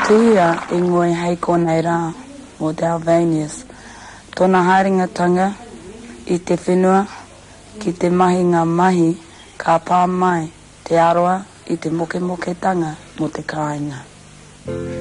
Tia I ngoi hei konei rā mo te Alvanius. Tōna haringatanga I te whenua ki te mahi ngā mahi ka pā mai te aroa I te moke tanga mo te kāinga.